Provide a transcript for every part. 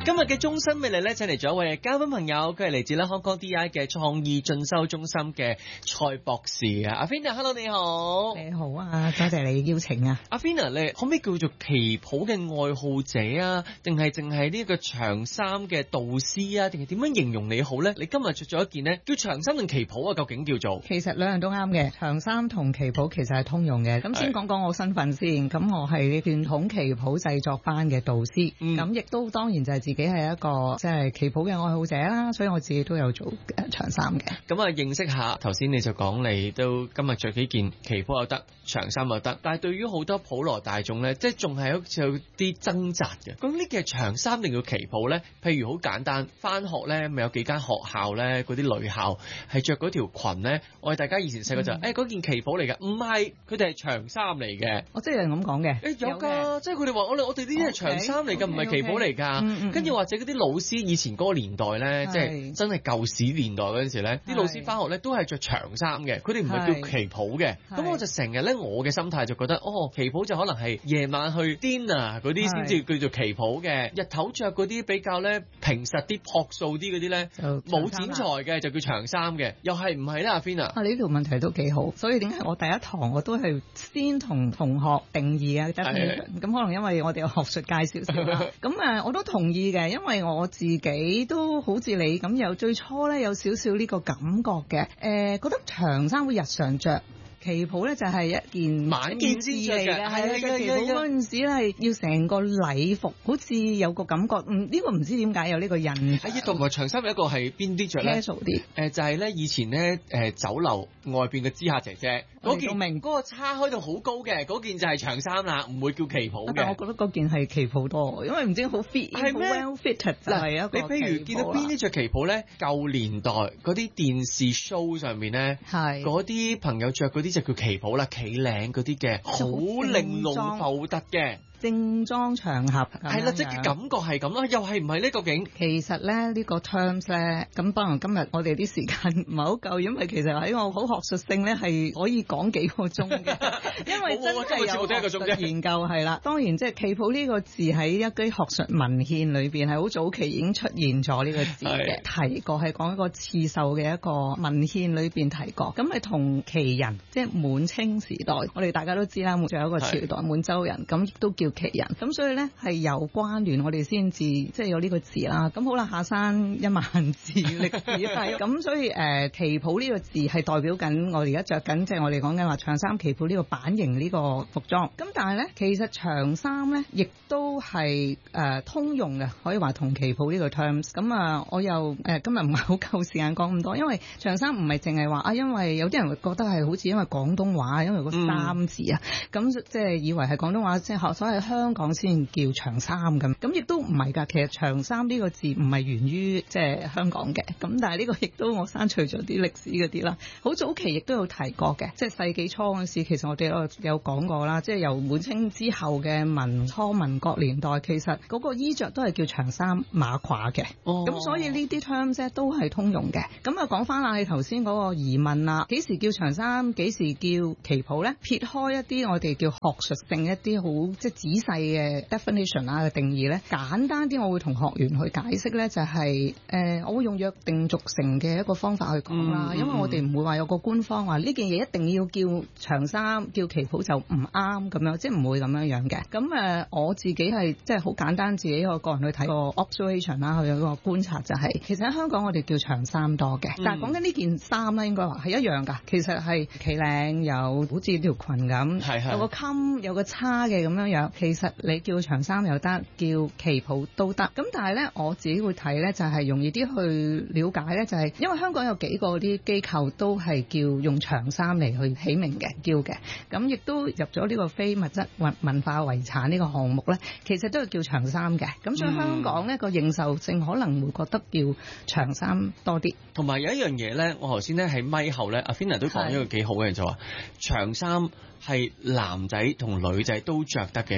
今日嘅終身魅力咧，請嚟咗一位嘉賓朋友，佢係嚟自咧香港 DI 嘅創意進修中心嘅蔡博士啊。阿 Fina，Hello 你好。 你好啊，多謝你邀請啊。 阿 Fina，你可唔可以叫做旗袍嘅愛好者啊？定係淨係呢個長衫嘅導師啊？定係點樣形容你好咧？你今日着咗一件咧叫長衫定旗袍啊？究竟叫做？ 其實兩樣都啱嘅，長衫同旗袍其實係通用嘅。咁先講講我身份先。咁我係傳統旗袍製作班嘅導師，咁亦都當然就係自己係一個即係旗袍嘅愛好者啦。所以我自己都有做長衫嘅。 咁啊，認識下頭先你就講你都今日着幾件旗袍又得，長衫又得。但係對於好多普羅大眾咧，即係仲係好似有啲掙扎嘅。咁呢件係長衫定叫旗袍咧？譬如好簡單，翻學咧咪有幾間學校咧，嗰啲女校係着嗰條裙咧，我哋大家以前細個就嗰件旗袍嚟㗎，唔係，佢哋係長衫嚟嘅。 我即係咁講嘅。 有㗎，即係佢哋話我哋呢啲係長衫嚟㗎，唔係旗袍嚟㗎。跟住或者嗰啲老師以前嗰個年代咧，即係真係舊時年代嗰陣時咧，啲老師翻學咧都係着長衫嘅，佢哋唔係叫旗袍嘅。咁我就成日咧，我嘅心態就覺得，旗袍就可能係夜晚去 dinner 嗰啲先至叫做旗袍嘅，日頭着嗰啲比較咧平實啲、樸素啲嗰啲咧，冇剪裁嘅就叫長衫嘅，又係唔係咧？阿 Fina， 你呢條問題都幾好，所以點解我第一堂我都係先同同學定義啊，咁可能因為我哋有學術界少少啦。咁我都同意嘅，因為我自己都好似你咁，有最初咧有少少呢個感覺嘅，覺得長衫會日常着。旗袍咧就係一件晚宴之着嘅， 係旗袍嗰陣時咧係要成個禮服，好似有個感覺。呢個唔知點解有呢個印象。 喺同埋長衫有一個係邊啲着咧 ？casual 啲。 就係咧以前咧酒樓外邊嘅知客姐姐嗰件，嗰個叉開到好高嘅嗰件就係長衫啦，唔會叫旗袍嘅。 但我覺得嗰件係旗袍多，因為唔知好 fit，係咩 well fitted 就係一個。 你譬如見到邊啲着旗袍咧？舊年代嗰啲電視 show 上面咧，係嗰啲朋友着嗰啲就叫旗袍啦，企領嗰啲嘅，好玲瓏浮凸嘅。 正裝場合係啦，即係感覺係咁啦，又係唔係呢個景？ 其實咧呢個 terms 咧，咁可能今日我哋啲時間唔係好夠，因為其實喺我好學術性咧係可以講幾個鐘嘅，因為真係有學術研究係啦。當然即係旗袍呢個字喺一啲學術文獻裏邊係好早期已經出現咗呢個字嘅，提過係講一個刺繡嘅一個文獻裏邊提過，咁係同旗人即係滿清時代，我哋大家都知啦，仲有一個朝代滿洲人，咁亦都叫旗人，咁所以咧係有關聯，我哋先至即係有呢個字啦。咁好啦，下山1萬字歷史係咁，所以旗袍呢個字係代表緊我哋而家着緊，即係我哋講緊話長衫旗袍呢個版型呢個服裝。咁但係咧，其實長衫咧亦都係通用嘅，可以話同旗袍呢個 terms。咁我又今日唔係好夠時間講咁多，因為長衫唔係淨係話因為有啲人會覺得係好似因為廣東話，因為個衫字啊，咁即係以為係廣東話即係所謂香港先叫長衫咁亦都唔係㗎。其實長衫呢個字唔係源於即係香港嘅，咁但係呢個亦都我刪除咗啲歷史嗰啲啦。好早期亦都有提過嘅，即係世紀初嗰陣時，其實我哋有講過啦，即係由滿清之後嘅初民國年代，其實嗰個衣着都係叫長衫馬褂嘅。咁所以呢啲 terms 都係通用嘅。咁講翻啦，你頭先嗰個疑問啦，幾時叫長衫，幾時叫旗袍咧？撇開一啲我哋叫學術性一啲好即係仔細嘅 definition 嘅定義咧，簡單啲我會同學員去解釋咧，就係我會用約定俗成嘅一個方法去講啦，因為我哋唔會話有個官方話呢件嘢一定要叫長衫叫旗袍就唔啱咁樣，即係唔會咁樣嘅。咁我自己係即係好簡單，自己個人去睇個 observation 啦，去有個觀察就係其實喺香港我哋叫長衫多嘅，但係講緊呢件衫咧應該話係一樣㗎，其實係企領有好似條裙咁，有個襟有個叉嘅咁樣，其實你叫長衫又得，叫旗袍都得。咁但係咧，我自己會睇咧，就係容易啲去了解咧，就係因為香港有幾個啲機構都係叫用長衫嚟去起名嘅，叫嘅。咁亦都入咗呢個非物質文化遺產呢個項目咧，其實都係叫長衫嘅。咁所以香港呢個認受性可能會覺得叫長衫多啲。 同埋有一樣嘢咧，我頭先咧喺咪後咧，阿 Fina 都講咗個幾好嘅，就話長衫係男仔同女仔都着得嘅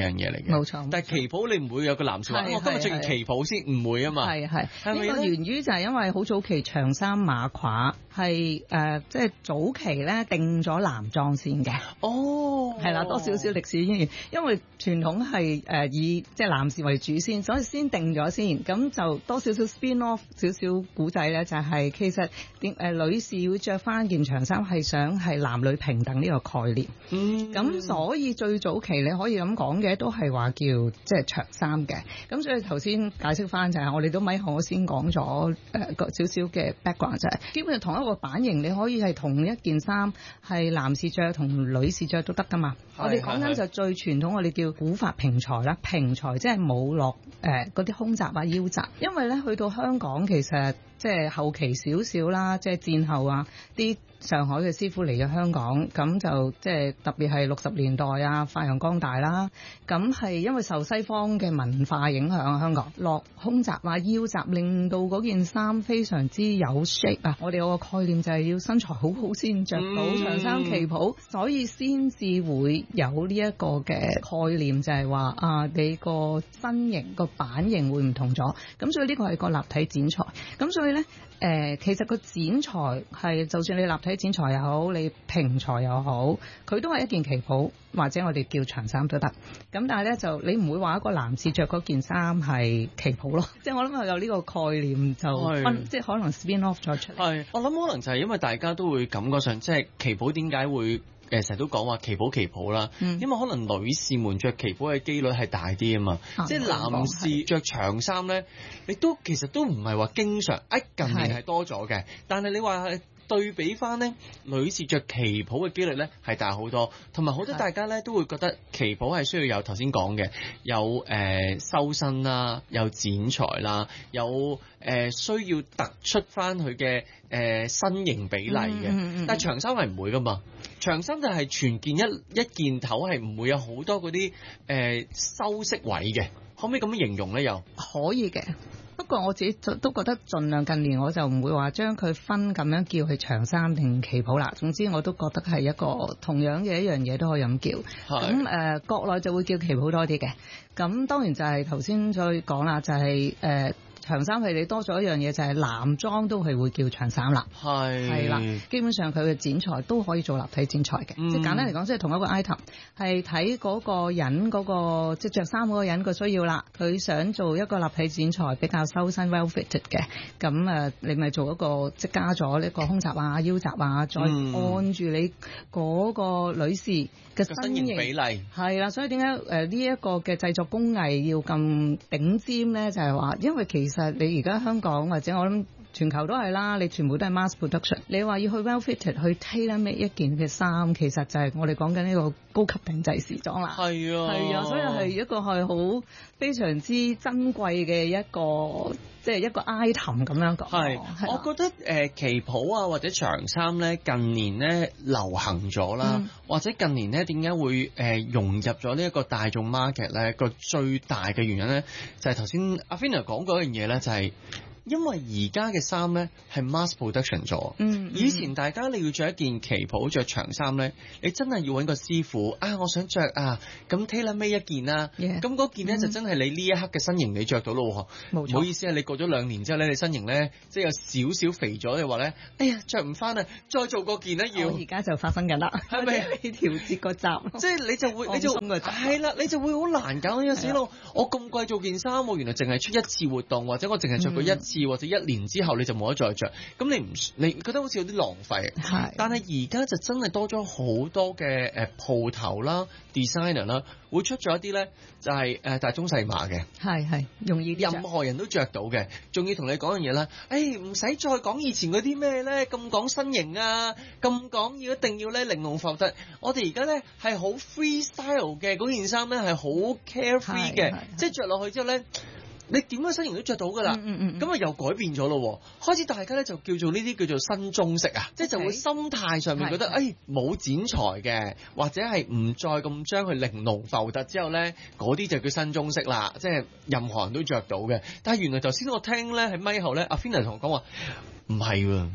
樣嘢嚟嘅。 冇錯。 但係旗袍你唔會有個男士話我今日着件旗袍先，唔會啊嘛。 係呢個源於就係因為好早期長衫馬褂係即係早期咧定咗男裝先嘅。 哦， 係啦，多少少歷史淵源，因為傳統係以即係男士為主先，所以先定咗先，咁就多少少 spin off 少少古仔咧，就係其實女士要着翻件長衫係想係男女平等呢個概念。咁所以最早期你可以咁講嘅都係話叫即係長衫嘅。咁所以頭先解釋翻就係我哋都咪我先講咗個少少嘅 background 就係基本上同一個版型你可以係同一件衫係男士着同女士着都得㗎嘛。我哋講緊就最傳統，我哋叫古法平裁啦。平裁即係冇落嗰啲胸紮啊腰紮，因為咧去到香港其實即係後期少少啦，即係戰後啊啲上海嘅師傅嚟咗香港，咁就即係特別係60年代啊發揚光大啦。咁係因為受西方嘅文化影響，香港落胸紮啊腰紮，令到嗰件衫非常之有 shape 啊！我哋有個概念就係要身材好好先着到長衫旗袍，所以先至會有呢一個嘅概念，就係話你個身形個版型會唔同咗，咁所以呢個係個立體剪裁，咁所以咧其實個剪裁係就算你立體剪裁又好，你平裁又好，佢都係一件旗袍或者我哋叫長衫都得。咁但係咧就你唔會話一個男士着嗰件衫係旗袍咯，即係我諗係有呢個概念就即係可能 spin off 咗出嚟。 係，我諗可能就係因為大家都會感覺上即係旗袍點解會成日都講話旗袍啦，因為可能女士們着旗袍嘅機率係大啲啊嘛，即係男士着長衫咧，你都其實都唔係話經常，近年係多咗嘅，但係你話對比翻咧，女士着旗袍嘅機率咧係大好多，同埋好多大家咧都會覺得旗袍係需要有頭先講嘅有修身啦，有剪裁啦，有需要突出翻佢嘅身形比例嘅，但係長衫係唔會噶嘛，長衫就係全件一件頭係唔會有好多嗰啲修飾位嘅，可唔可以咁樣形容咧？又可以嘅。不過我自己都覺得盡量近年我就唔會話將佢分咁樣叫佢長衫定旗袍啦。總之我都覺得係一個同樣嘅一樣嘢都可以咁叫。咁國內就會叫旗袍多啲嘅。咁當然就係頭先再講啦，就係長衫係你多咗一樣嘢，就係男裝都係會叫長衫啦。係啦，基本上佢嘅剪裁都可以做立體剪裁嘅。即係簡單嚟講，即係同一個 item 係睇嗰個人嗰個即係着衫嗰個人個需要啦。佢想做一個立體剪裁比較修身 well fitted 嘅，咁你咪做一個即係加咗呢個胸紮啊腰紮啊，再按住你嗰個女士嘅身形比例。係啦，所以點解呢一個嘅製作工藝要咁頂尖咧？就係話因為其實你而家香港或者我諗全球都係啦，你全部都係 mass production。你話要去 well fitted 去 tailor make 一件嘅衫，其實就係我哋講緊呢個高級定製時裝啦。係啊，所以係一個係好非常之珍貴嘅一個即係一個 item 咁樣講。係， 我覺得旗袍啊或者長衫咧近年咧流行咗啦，或者近年咧點解會融入咗呢一個大眾 market 咧？個最大嘅原因咧就係頭先阿 Fina 講嗰樣嘢咧，就係因為而家嘅衫咧係 mass production 咗。以前大家你要着一件旗袍着長衫咧，你真係要揾個師傅我想着咁 tailor make 一件啦。咁嗰件咧就真係你呢一刻嘅身形你着到咯。冇錯。唔好意思你過咗2年之後咧，你身形咧即係有少少肥咗嘅話咧，着唔翻再做嗰件咧要。 而家就發生緊啦，係咪？你調節個閘， 即係你就會係啦，你就會好難搞有時咯。我咁貴做件衫，我原來淨係出一次活動，或者我淨係着過一次。或者1年之後你就冇得再着，咁你覺得好似有啲浪費。係，但係而家就真係多咗好多嘅鋪頭啦、designer 啦，會出咗一啲咧，就係大中細碼嘅，係容易任何人都着到嘅。仲要同你講樣嘢啦，唔使再講以前嗰啲咩咧，咁講身形啊，咁講一定要咧玲瓏浮凸。我哋而家咧係好 freestyle 嘅，嗰件衫咧係好 carefree 嘅，即係着落去之後咧。你點樣身形都着到㗎啦，咁又改變咗咯。開始大家咧就叫做呢啲叫做新中式啊，即係就會心態上面覺得冇剪裁嘅，或者係唔再咁將佢玲瓏浮凸之後咧，嗰啲就叫新中式啦，即係任何人都着到嘅。但係原來頭先我聽咧喺咪後咧，阿 Fina 同我講話唔係喎。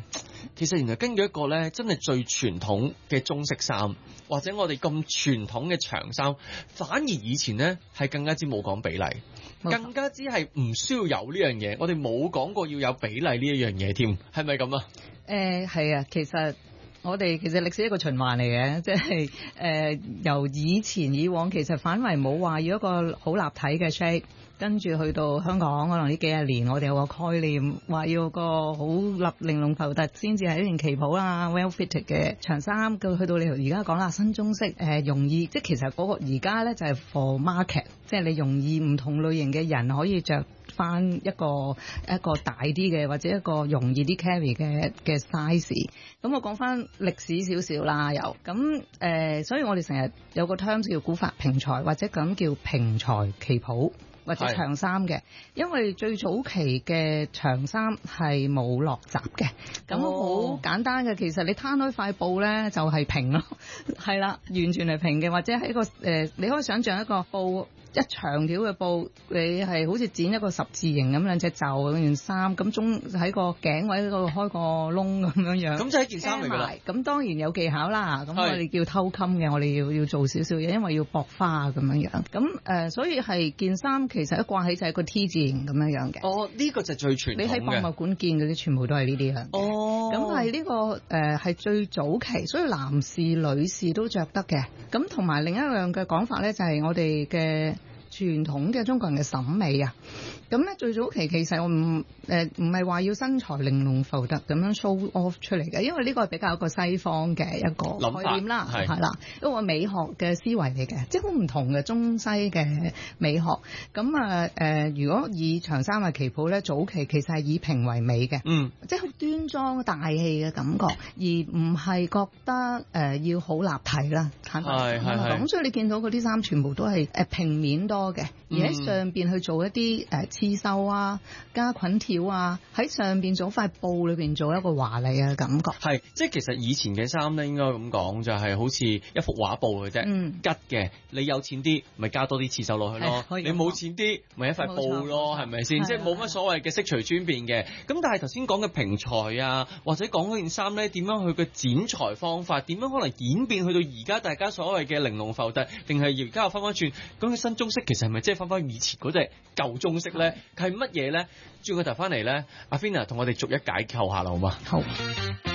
其實原來根據一個咧真係最傳統嘅中式衫，或者我哋咁傳統嘅長衫，反而以前咧係更加之冇講比例，更加之係唔需要有呢樣嘢。我哋冇講過要有比例呢一樣嘢添，係咪咁啊？ 係啊，其實歷史係一個循環嚟嘅，即係由以往其實反為冇話要一個好立體嘅 shape。跟住去到香港，可能呢幾廿年，我哋有個概念，話要個好玲瓏浮凸先至係一件旗袍啦 ，well fitted 嘅長衫。去到你而家講啦，新中式容易，即係其實嗰個而家咧就係 for market， 即係你容易唔同類型嘅人可以着翻一個大啲嘅，或者一個容易啲 carry 嘅 size。咁我講翻歷史少少啦，又咁所以我哋成日有個 terms 叫古法平裁，或者咁叫平裁旗袍。或者長衫嘅，因為最早期嘅長衫係冇落閘嘅，咁好簡單嘅。其實你攤開塊布咧就係平咯，係啦，完全係平嘅，或者係一個你可以想象一個布。一長條嘅布，你係好似剪一個十字形咁兩隻袖嗰件衫，咁中喺個頸位嗰度開個窿咁樣。咁就係一件衫嚟㗎啦。咁當然有技巧啦，咁我哋叫偷襟嘅，我哋要做少少嘢，因為要駁花咁樣。咁所以係件衫其實一掛起就係個 T 字形咁樣嘅。哦，呢個就最傳統嘅。你喺博物館見嗰啲全部都係呢啲嘅。哦。咁係呢個係最早期，所以男士女士都着得嘅。咁同埋另一樣嘅講法咧，就係我哋嘅傳統嘅中國人嘅審美啊，咁咧最早期其實我唔係話要身材玲瓏浮凸咁樣 show off 出嚟嘅，因為呢個係比較一個西方嘅一個概念啦，係啦，一個美學嘅思維嚟嘅，即係好唔同嘅中西嘅美學。咁如果以長衫嘅旗袍咧，早期其實係以平為美嘅，即係好端莊大氣嘅感覺，而唔係覺得要好立體啦，係咁，所以你見到嗰啲衫全部都係平面多嘅，而喺上邊去做一啲刺繡啊、加菌條啊，喺上邊做塊布裏邊做一個華麗嘅感覺。係，即係其實以前嘅衫咧，應該咁講，就係好似一幅畫布嘅啫，吉嘅。你有錢啲，咪加多啲刺繡落去咯；你冇錢啲，咪一塊布咯，係咪先？即係冇乜所謂嘅色隨尊便嘅。咁但係頭先講嘅平裁啊，或者講嗰件衫咧，點樣去嘅剪裁方法，點樣可能演變去到而家大家所謂嘅玲瓏浮凸，定係而家又翻返轉咁嘅新中式，其實係咪即係翻返以前嗰隻舊中式咧？係乜嘢咧？轉個頭翻嚟咧，阿 Fina 同我哋逐一解構下啦，好嗎？好。